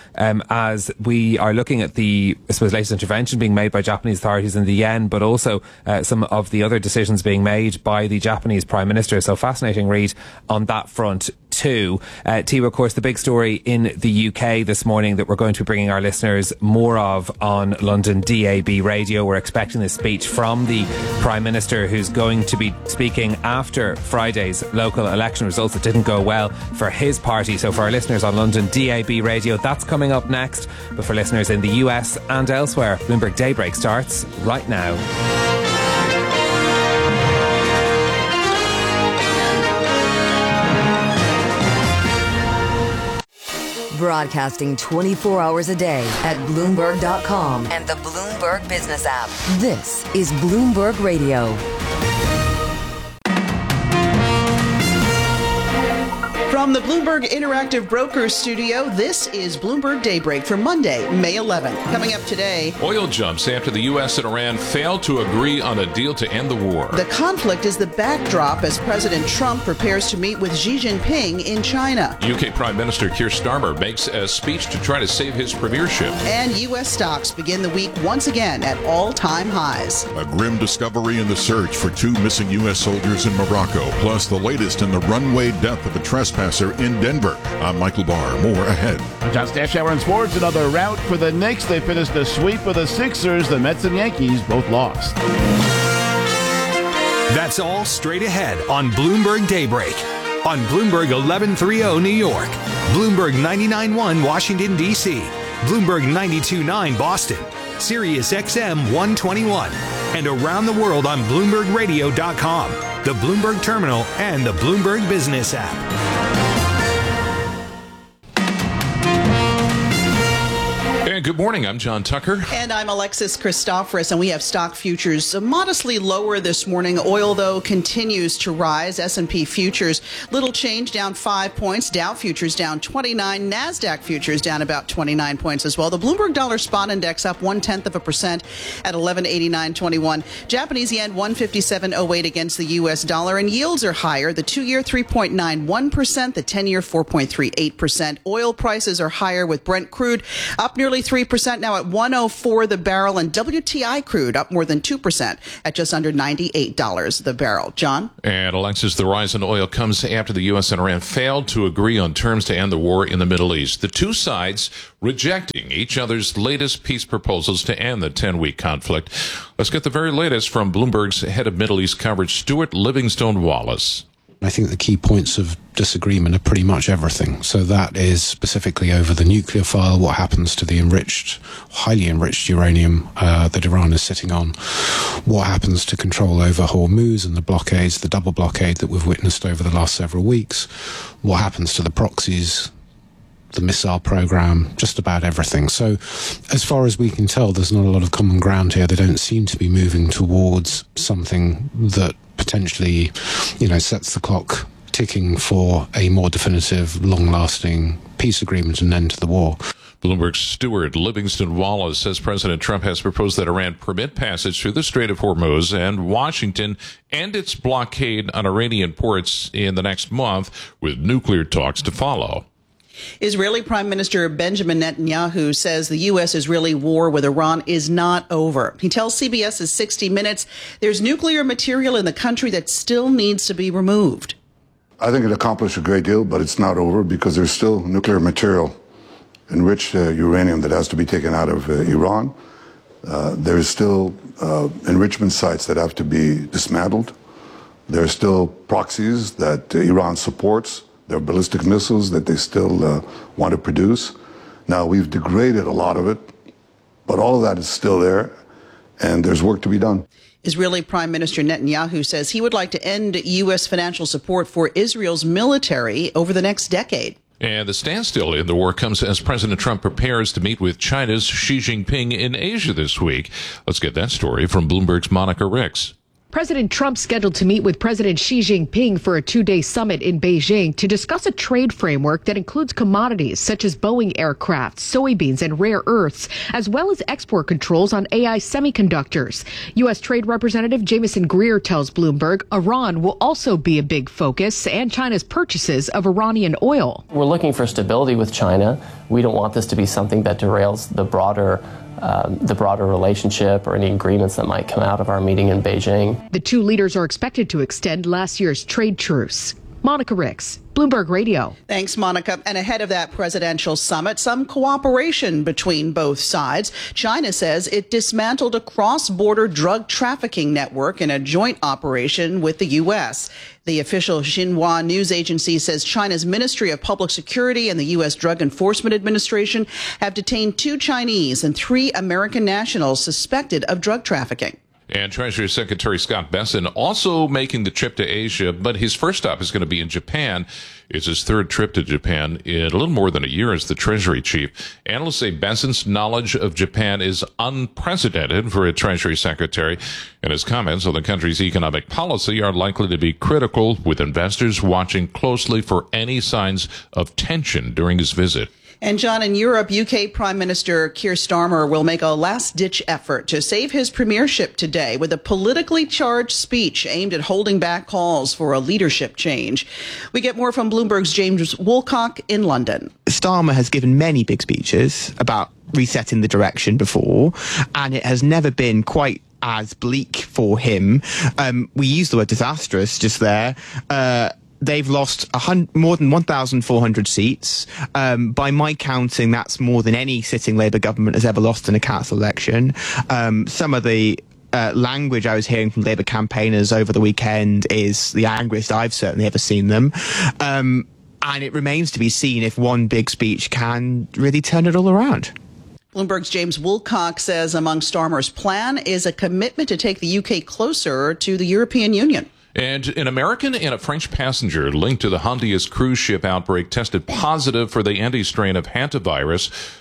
as we are looking at the, I suppose, latest intervention being made by Japanese authorities in the yen, but also some of the other decisions being made by the Japanese Prime Minister. So fascinating read on that front too. Tia, of course, the big story in the UK this morning that we're going to be bringing our listeners more of on London DAB radio. We're expecting this speech from the Prime Minister, who's going to be speaking after Friday's local election results that didn't go well for his party. So for our listeners on London DAB radio, that's coming up next. But for listeners in the US and elsewhere, Bloomberg Daybreak starts right now.
Broadcasting 24 hours a day at Bloomberg.com and the Bloomberg Business app. This is Bloomberg Radio.
From the Bloomberg Interactive Brokers studio, this is Bloomberg Daybreak for Monday, May 11th. Coming up today,
oil jumps after the U.S. and Iran failed to agree on a deal to end the war.
The conflict is the backdrop as President Trump prepares to meet with Xi Jinping in China.
UK Prime Minister Keir Starmer makes a speech to try to save his premiership.
And U.S. stocks begin the week once again at all-time highs.
A grim discovery in the search for 2 missing U.S. soldiers in Morocco, plus the latest in the runway death of a trespasser in Denver. I'm Michael Barr. More ahead.
I'm John Stashower in sports. Another rout for the Knicks. They finished a sweep of the Sixers. The Mets and Yankees both lost.
That's all straight ahead on Bloomberg Daybreak. On Bloomberg 1130 New York, Bloomberg 99.1 Washington, D.C., Bloomberg 92.9 Boston, Sirius XM 121, and around the world on BloombergRadio.com, the Bloomberg Terminal, and the Bloomberg Business app.
And good morning. I'm John Tucker.
And I'm Alexis Christoforous, and we have stock futures modestly lower this morning. Oil, though, continues to rise. S&P futures, little change, down 5 points. Dow futures down 29. NASDAQ futures down about 29 points as well. The Bloomberg Dollar Spot Index up 0.1% at 1189.21. Japanese yen 157.08 against the U.S. dollar, and yields are higher. The 2-year 3.91%, the 10-year 4.38%. Oil prices are higher, with Brent crude up nearly 3% now at $104 the barrel, and WTI crude up more than 2% at just under $98 the barrel. John?
And Alexis, the rise in oil comes after the U.S. and Iran failed to agree on terms to end the war in the Middle East. The two sides rejecting each other's latest peace proposals to end the 10-week conflict. Let's get the very latest from Bloomberg's head of Middle East coverage, Stuart Livingstone Wallace.
I think the key points of disagreement are pretty much everything. So that is specifically over the nuclear file, what happens to the highly enriched uranium that Iran is sitting on, what happens to control over Hormuz and the blockades, the double blockade that we've witnessed over the last several weeks, what happens to the proxies, the missile program, just about everything. So as far as we can tell, there's not a lot of common ground here. They don't seem to be moving towards something that potentially, sets the clock ticking for a more definitive, long-lasting peace agreement and end to the war.
Bloomberg's Stuart Livingstone Wallace says President Trump has proposed that Iran permit passage through the Strait of Hormuz, and Washington end its blockade on Iranian ports in the next month, with nuclear talks to follow.
Israeli Prime Minister Benjamin Netanyahu says the U.S.-Israeli war with Iran is not over. He tells CBS's 60 Minutes there's nuclear material in the country that still needs to be removed.
I think it accomplished a great deal, but it's not over because there's still nuclear material, enriched uranium, that has to be taken out of Iran. There's still enrichment sites that have to be dismantled. There are still proxies that Iran supports. There are ballistic missiles that they still want to produce. Now, we've degraded a lot of it, but all of that is still there, and there's work to be done.
Israeli Prime Minister Netanyahu says he would like to end U.S. financial support for Israel's military over the next decade.
And the standstill in the war comes as President Trump prepares to meet with China's Xi Jinping in Asia this week. Let's get that story from Bloomberg's Monica Ricks.
President Trump scheduled to meet with President Xi Jinping for a 2-day summit in Beijing to discuss a trade framework that includes commodities such as Boeing aircraft, soybeans, and rare earths, as well as export controls on AI semiconductors. U.S. Trade Representative Jameson Greer tells Bloomberg Iran will also be a big focus, and China's purchases of Iranian oil.
We're looking for stability with China. We don't want this to be something that derails the broader relationship or any agreements that might come out of our meeting in Beijing.
The two leaders are expected to extend last year's trade truce. Monica Ricks, Bloomberg Radio.
Thanks, Monica. And ahead of that presidential summit, some cooperation between both sides. China says it dismantled a cross-border drug trafficking network in a joint operation with the U.S. The official Xinhua news agency says China's Ministry of Public Security and the U.S. Drug Enforcement Administration have detained 2 Chinese and 3 American nationals suspected of drug trafficking.
And Treasury Secretary Scott Bessent also making the trip to Asia, but his first stop is going to be in Japan. It's his 3rd trip to Japan in a little more than a year as the Treasury Chief. Analysts say Bessent's knowledge of Japan is unprecedented for a Treasury Secretary, and his comments on the country's economic policy are likely to be critical, with investors watching closely for any signs of tension during his visit.
And John, in Europe, UK Prime Minister Keir Starmer will make a last-ditch effort to save his premiership today with a politically charged speech aimed at holding back calls for a leadership change. We get more from Bloomberg's James Woolcock in London.
Starmer has given many big speeches about resetting the direction before, and it has never been quite as bleak for him. We used the word disastrous just there. They've lost more than 1,400 seats. By my counting, that's more than any sitting Labour government has ever lost in a council election. Some of the language I was hearing from Labour campaigners over the weekend is the angriest I've certainly ever seen them. And it remains to be seen if one big speech can really turn it all around.
Bloomberg's James Woolcock says among Starmer's plan is a commitment to take the UK closer to the European Union.
And an American and a French passenger linked to the Hondias cruise ship outbreak tested positive for the anti-strain of hantavirus.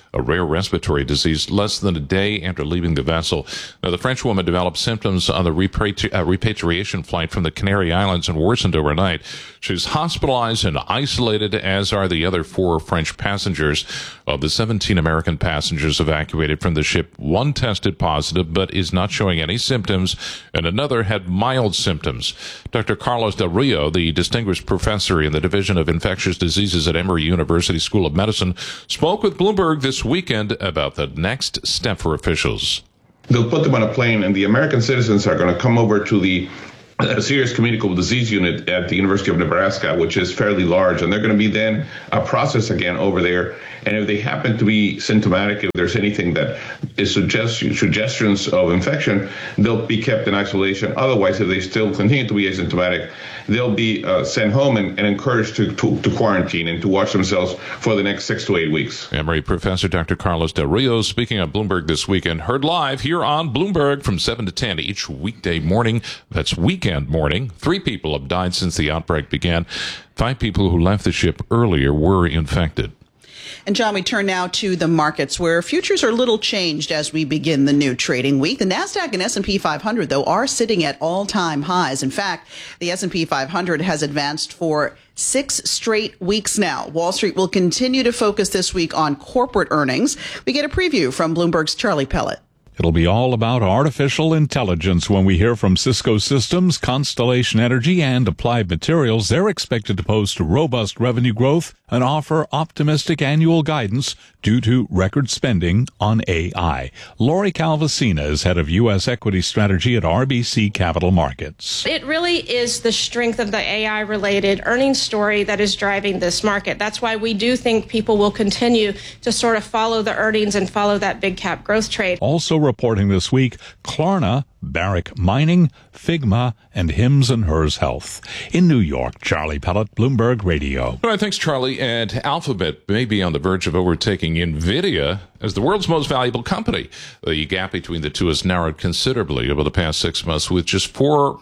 a rare respiratory disease, less than a day after leaving the vessel. Now, the French woman developed symptoms on the repatriation flight from the Canary Islands and worsened overnight. She's hospitalized and isolated, as are the other 4 French passengers. Of the 17 American passengers evacuated from the ship, 1 tested positive but is not showing any symptoms, and another had mild symptoms. Dr. Carlos Del Rio, the distinguished professor in the Division of Infectious Diseases at Emory University School of Medicine, spoke with Bloomberg this weekend about the next step for officials.
They'll put them on a plane, and the American citizens are going to come over to the Serious Communicable Disease Unit at the University of Nebraska, which is fairly large, and they're going to be then processed again over there. And if they happen to be symptomatic, if there's anything that is suggestions of infection, they'll be kept in isolation. Otherwise, if they still continue to be asymptomatic, they'll be sent home and encouraged to quarantine and to watch themselves for the next 6 to 8 weeks.
Emory professor Dr. Carlos Del Rio speaking on Bloomberg this weekend, heard live here on Bloomberg from 7 to 10 each weekday morning. That's weekend morning. 3 people have died since the outbreak began. 5 people who left the ship earlier were infected.
And John, we turn now to the markets, where futures are little changed as we begin the new trading week. The NASDAQ and S&P 500, though, are sitting at all-time highs. In fact, the S&P 500 has advanced for 6 straight weeks now. Wall Street will continue to focus this week on corporate earnings. We get a preview from Bloomberg's Charlie Pellet.
It'll be all about artificial intelligence when we hear from Cisco Systems, Constellation Energy, and Applied Materials. They're expected to post robust revenue growth and offer optimistic annual guidance due to record spending on AI. Lori Calvasina is head of U.S. equity strategy at RBC Capital Markets.
It really is the strength of the AI-related earnings story that is driving this market. That's why we do think people will continue to sort of follow the earnings and follow that big cap growth trade.
Also reporting this week, Klarna, Barrick Mining, Figma, and Hims & Hers Health. In New York, Charlie Pellet, Bloomberg Radio.
All right, thanks, Charlie. And Alphabet may be on the verge of overtaking NVIDIA as the world's most valuable company. The gap between the two has narrowed considerably over the past 6 months, with just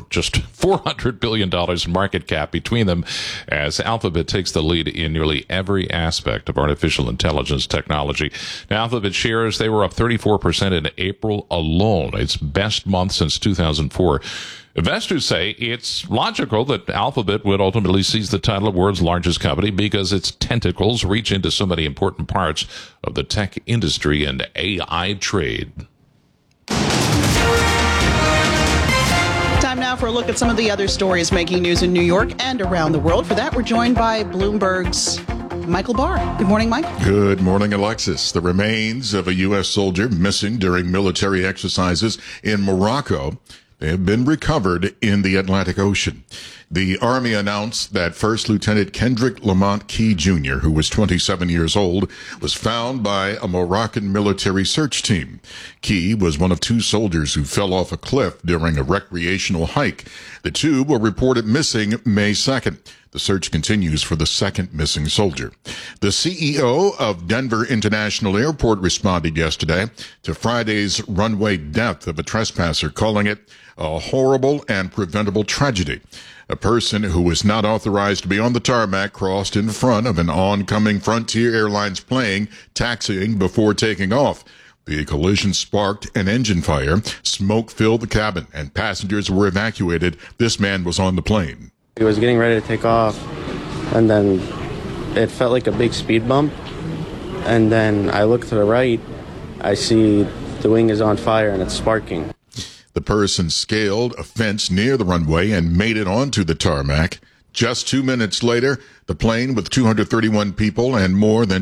$400 billion in market cap between them, as Alphabet takes the lead in nearly every aspect of artificial intelligence technology. Now, Alphabet shares, they were up 34% in April alone, its best month since 2004. Investors say it's logical that Alphabet would ultimately seize the title of world's largest company because its tentacles reach into so many important parts of the tech industry and AI trade.
Time now for a look at some of the other stories making news in New York and around the world. For that, we're joined by Bloomberg's Michael Barr. Good morning, Mike.
Good morning, Alexis. The remains of a U.S. soldier missing during military exercises in Morocco, they have been recovered in the Atlantic Ocean. The Army announced that First Lieutenant Kendrick Lamont Key Jr., who was 27 years old, was found by a Moroccan military search team. Key was one of 2 soldiers who fell off a cliff during a recreational hike. The 2 were reported missing May 2nd. The search continues for the second missing soldier. The CEO of Denver International Airport responded yesterday to Friday's runway death of a trespasser, calling it a horrible and preventable tragedy. A person who was not authorized to be on the tarmac crossed in front of an oncoming Frontier Airlines plane, taxiing before taking off. The collision sparked an engine fire. Smoke filled the cabin, and passengers were evacuated. This man was on the plane.
He was getting ready to take off, and then it felt like a big speed bump. And then I look to the right, I see the wing is on fire and it's sparking.
The person scaled a fence near the runway and made it onto the tarmac. Just 2 minutes later, the plane with 231 people and more than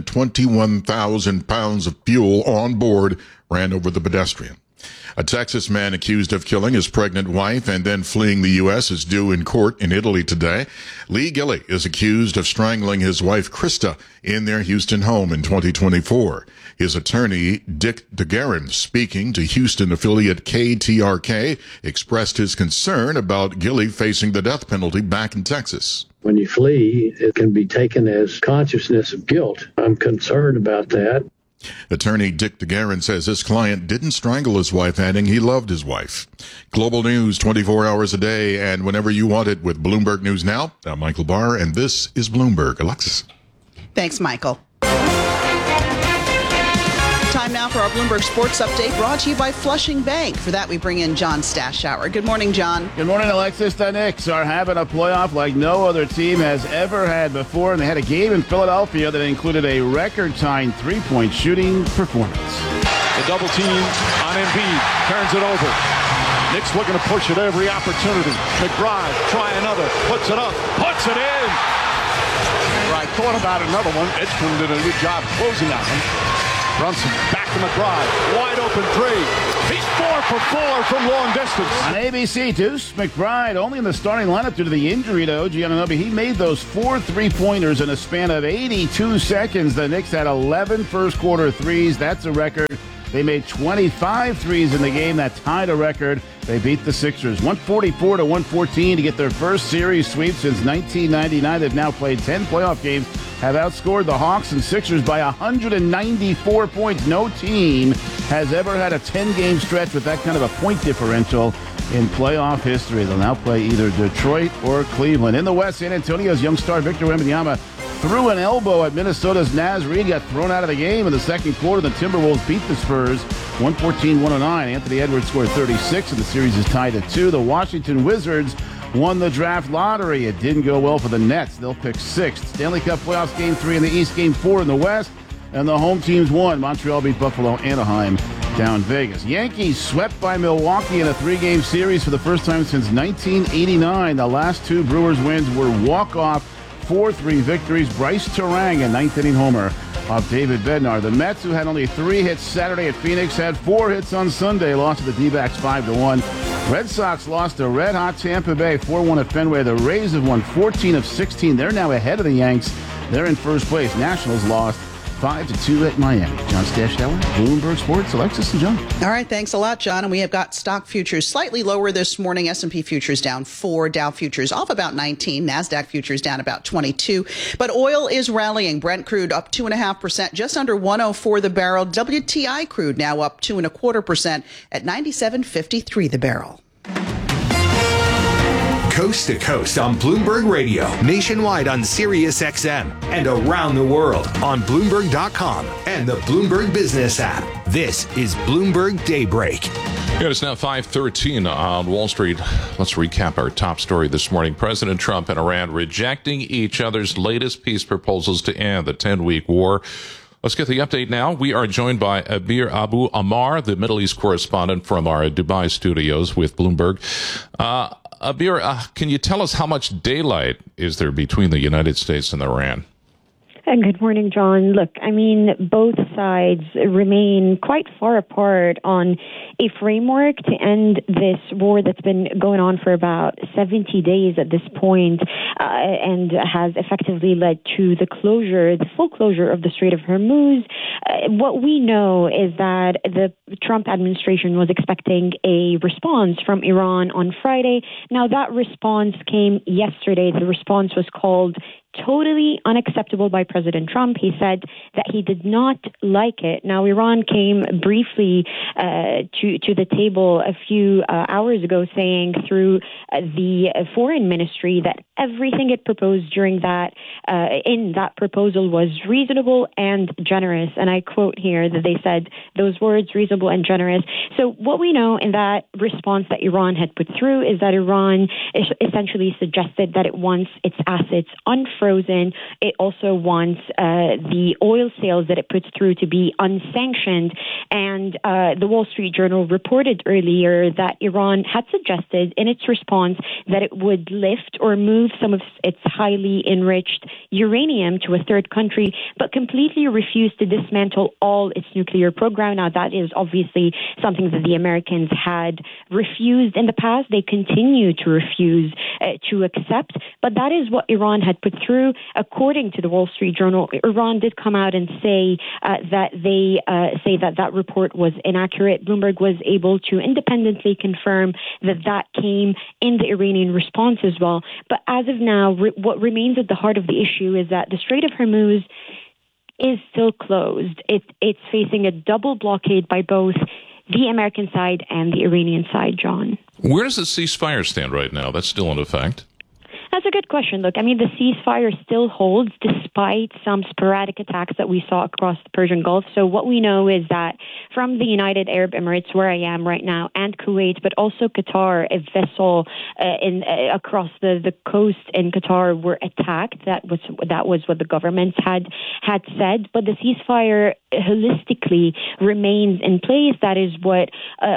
21,000 pounds of fuel on board ran over the pedestrian. A Texas man accused of killing his pregnant wife and then fleeing the U.S. is due in court in Italy today. Lee Gilley is accused of strangling his wife, Krista, in their Houston home in 2024. His attorney, Dick DeGuerin, speaking to Houston affiliate KTRK, expressed his concern about Gilley facing the death penalty back in Texas.
When you flee, it can be taken as consciousness of guilt. I'm concerned about that.
Attorney Dick DeGuerin says his client didn't strangle his wife, adding he loved his wife. Global news 24 hours a day and whenever you want it with Bloomberg News Now. I'm Michael Barr, and this is Bloomberg. Alexis.
Thanks, Michael. for our Bloomberg Sports Update, brought to you by Flushing Bank. For that, we bring in John Stashower. Good morning, John.
Good morning, Alexis. The Knicks are having a playoff like no other team has ever had before, and they had a game in Philadelphia that included a record-tying three-point shooting performance.
The double team on Embiid, turns it over. Knicks looking to push it every opportunity. McBride, try another, puts it up, puts it in. Right, thought about another one. Edgecombe did a good job closing on him. Brunson back to McBride, wide open three. He's 4 for 4 from long distance.
On ABC, Deuce McBride only in the starting lineup due to the injury to OG Anunoby. He made those 4 3-pointers in a span of 82 seconds. The Knicks had 11 first-quarter threes. That's a record. They made 25 threes in the game. That tied a record. They beat the Sixers 144-114 to get their first series sweep since 1999. They've now played 10 playoff games, have outscored the Hawks and Sixers by 194 points. No team has ever had a 10-game stretch with that kind of a point differential in playoff history. They'll now play either Detroit or Cleveland. In the West, San Antonio's young star Victor Wembanyama threw an elbow at Minnesota's Naz Reid, got thrown out of the game in the second quarter. The Timberwolves beat the Spurs 114-109. Anthony Edwards scored 36, and the series is tied at 2. The Washington Wizards won the draft lottery. It didn't go well for the Nets. They'll pick 6th. Stanley Cup playoffs Game 3 in the East, Game 4 in the West, and the home teams won. Montreal beat Buffalo, Anaheim down Vegas. Yankees swept by Milwaukee in a 3-game series for the first time since 1989. The last 2 Brewers wins were walk-off 4-3 victories. Bryce Turang, a 9th-inning homer of David Bednar. The Mets, who had only 3 hits Saturday at Phoenix, had 4 hits on Sunday, lost to the D-backs 5-1. Red Sox lost to red-hot Tampa Bay 4-1 at Fenway. The Rays have won 14 of 16. They're now ahead of the Yanks. They're in first place. Nationals lost 5-2 at Miami. John Stashower, Bloomberg Sports, Alexis and John.
All right, thanks a lot, John. And we have got stock futures slightly lower this morning. S&P futures down 4, Dow futures off about 19, NASDAQ futures down about 22. But oil is rallying. Brent crude up 2.5%, just under 104 the barrel. WTI crude now up 2.25% at 97.53 the barrel.
Coast to coast on Bloomberg Radio, nationwide on Sirius XM, and around the world on Bloomberg.com and the Bloomberg Business app. This is Bloomberg Daybreak.
Yeah, it's now 5:13 on Wall Street. Let's recap our top story this morning. President Trump and Iran rejecting each other's latest peace proposals to end the 10-week war. Let's get the update now. We are joined by Abir Abu Ammar, the Middle East correspondent from our Dubai studios with Bloomberg. Abir, can you tell us how much daylight is there between the United States and Iran?
Good morning, John. Look, I mean, both sides remain quite far apart on a framework to end this war that's been going on for about 70 days at this point, and has effectively led to the full closure of the Strait of Hormuz. What we know is that the Trump administration was expecting a response from Iran on Friday. Now, that response came yesterday. The response was called totally unacceptable by President Trump. He said that he did not like it. Now, Iran came briefly to the table a few hours ago, saying through the foreign ministry that everything it proposed during that in that proposal was reasonable and generous. And I quote here that they said those words, reasonable and generous. So what we know in that response that Iran had put through is that Iran essentially suggested that it wants its assets unfrozen. It also wants the oil sales that it puts through to be unsanctioned. And the Wall Street Journal reported earlier that Iran had suggested in its response that it would lift or move some of its highly enriched uranium to a third country, but completely refused to dismantle all its nuclear program. Now, that is obviously something that the Americans had refused in the past. They continue to refuse to accept, but that is what Iran had put through. According to the Wall Street Journal, Iran did come out and say that they say that that report was inaccurate. Bloomberg was able to independently confirm that that came in the Iranian response as well. But as of now, what remains at the heart of the issue is that the Strait of Hormuz is still closed. It's facing a double blockade by both the American side and the Iranian side, John.
Where does the ceasefire stand right now? That's still in effect.
That's a good question. Look, I mean, the ceasefire still holds despite some sporadic attacks that we saw across the Persian Gulf. So what we know is that from the United Arab Emirates, where I am right now, and Kuwait, but also Qatar. A vessel across the coast in Qatar were attacked. That was what the government had said. But the ceasefire holistically remains in place. That is what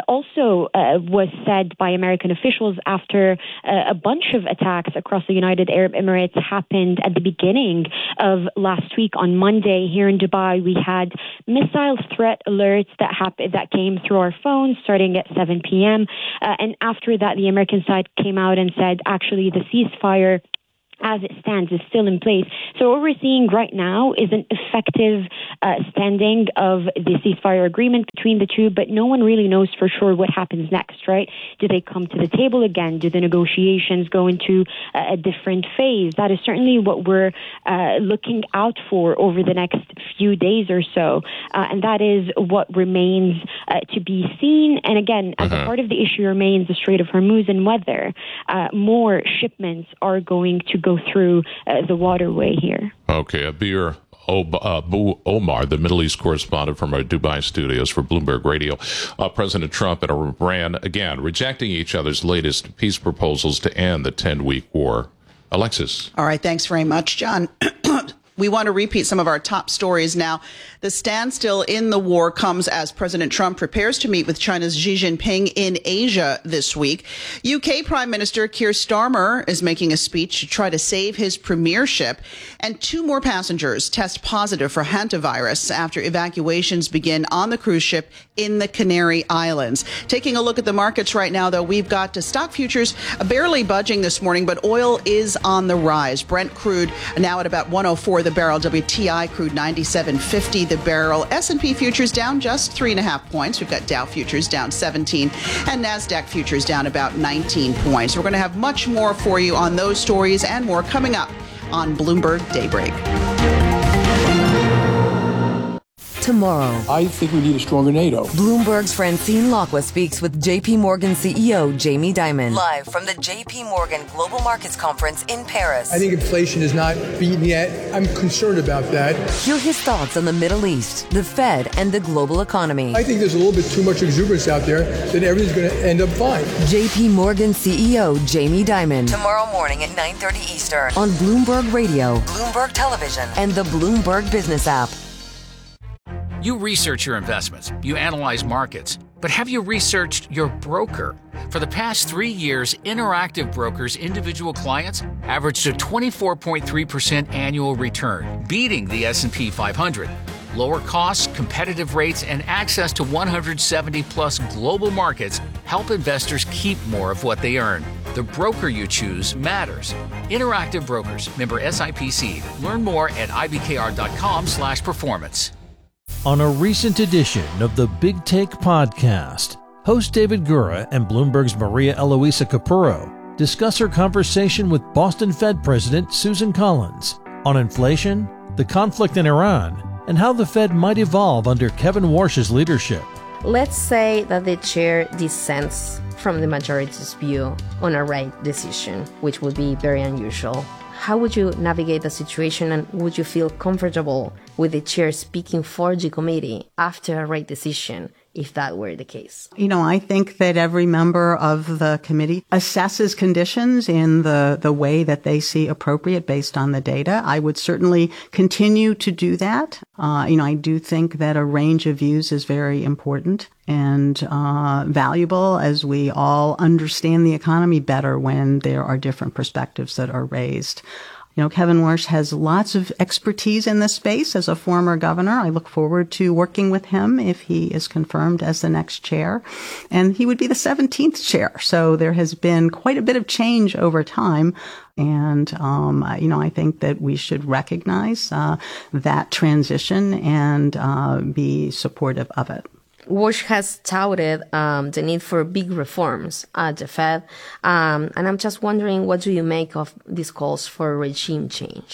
also was said by American officials after a bunch of attacks across the United Arab Emirates happened at the beginning of last week. On Monday here in Dubai, we had missile threat alerts that came through our phones starting at 7 p.m. And after that, the American side came out and said, actually, the ceasefire as it stands is still in place. So what we're seeing right now is an effective standing of the ceasefire agreement between the two, but no one really knows for sure what happens next, right? Do they come to the table again? Do the negotiations go into a different phase? That is certainly what we're looking out for over the next few days or so. And that is what remains to be seen. And again, as a part of the issue remains the Strait of Hormuz and whether more shipments are going to go through the waterway here.
Okay, Abir Abu Omar, the Middle East correspondent from our Dubai studios for Bloomberg Radio. President Trump and Iran, again, rejecting each other's latest peace proposals to end the 10-week war. Alexis.
All right, thanks very much, John. We want to repeat some of our top stories now. The standstill in the war comes as President Trump prepares to meet with China's Xi Jinping in Asia this week. UK Prime Minister Keir Starmer is making a speech to try to save his premiership. And 2 more passengers test positive for hantavirus after evacuations begin on the cruise ship in the Canary Islands. Taking a look at the markets right now, though, we've got stock futures barely budging this morning, but oil is on the rise. Brent crude now at about 104 the barrel. WTI crude 97.50 the barrel. S&P futures down just 3.5 points. We've got Dow futures down 17 and NASDAQ futures down about 19 points. We're going to have much more for you on those stories and more coming up on Bloomberg Daybreak.
Tomorrow,
I think we need a stronger NATO.
Bloomberg's Francine Lacqua speaks with JP Morgan CEO Jamie Dimon. Live from the JP Morgan Global Markets Conference in Paris.
I think inflation is not beaten yet. I'm concerned about that.
Hear his thoughts on the Middle East, the Fed, and the global economy.
I think there's a little bit too much exuberance out there that everything's going to end up fine.
JP Morgan CEO Jamie Dimon. Tomorrow morning at 9:30 Eastern on Bloomberg Radio, Bloomberg Television, and the Bloomberg Business app.
You research your investments, you analyze markets, but have you researched your broker? For the past 3 years, Interactive Brokers' individual clients averaged a 24.3% annual return, beating the S&P 500. Lower costs, competitive rates, and access to 170-plus global markets help investors keep more of what they earn. The broker you choose matters. Interactive Brokers, member SIPC. Learn more at ibkr.com/performance.
On a recent edition of the Big Take podcast, host David Gura and Bloomberg's Maria Eloisa Capurro discuss her conversation with Boston Fed President Susan Collins on inflation, the conflict in Iran, and how the Fed might evolve under Kevin Warsh's leadership.
Let's say that the chair dissents from the majority's view on a rate decision, which would be very unusual. How would you navigate the situation, and would you feel comfortable with the chair speaking for the committee after a rate decision, if that were the case?
I think that every member of the committee assesses conditions in the way that they see appropriate based on the data. I would certainly continue to do that. I do think that a range of views is very important and valuable as we all understand the economy better when there are different perspectives that are raised. Kevin Warsh has lots of expertise in this space as a former governor. I look forward to working with him if he is confirmed as the next chair. And he would be the 17th chair. So there has been quite a bit of change over time. And, I think that we should recognize that transition and be supportive of it.
Warsh has touted the need for big reforms at the Fed. And I'm just wondering, what do you make of these calls for regime change?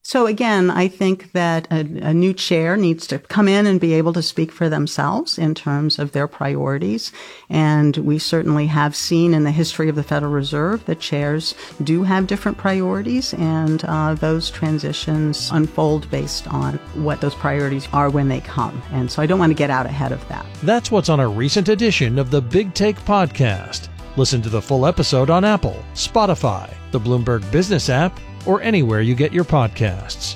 So again, I think that a new chair needs to come in and be able to speak for themselves in terms of their priorities. And we certainly have seen in the history of the Federal Reserve that chairs do have different priorities, and those transitions unfold based on what those priorities are when they come. And so I don't want to get out ahead of that.
That's what's on a recent edition of the Big Take Podcast. Listen to the full episode on Apple, Spotify, the Bloomberg Business app, or anywhere you get your podcasts.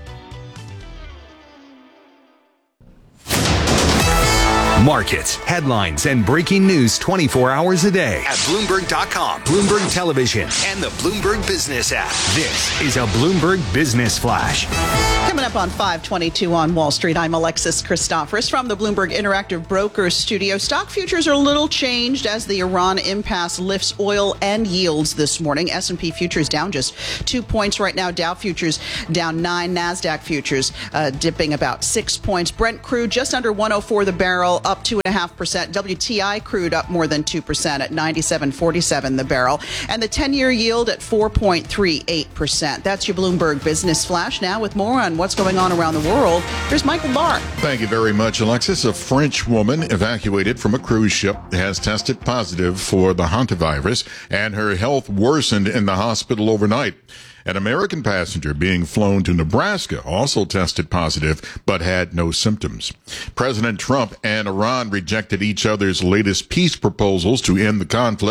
Markets, headlines, and breaking news 24 hours a day at Bloomberg.com, Bloomberg Television, and the Bloomberg Business app. This is a Bloomberg Business Flash.
Coming up on 522 on Wall Street, I'm Alexis Christoforous from the Bloomberg Interactive Brokers studio. Stock futures are a little changed as the Iran impasse lifts oil and yields this morning. S&P futures down just 2 points right now. Dow futures down 9. NASDAQ futures dipping about 6 points. Brent crude just under 104 the barrel, up 2.5%. WTI crude up more than 2% at 97.47 the barrel. And the 10-year yield at 4.38%. That's your Bloomberg Business Flash. Now with more on what's going on around the world, here's Michael Barr.
Thank you very much, Alexis. A French woman evacuated from a cruise ship has tested positive for the hantavirus, and her health worsened in the hospital overnight. An American passenger being flown to Nebraska also tested positive but had no symptoms. President Trump and Iran rejected each other's latest peace proposals to end the conflict.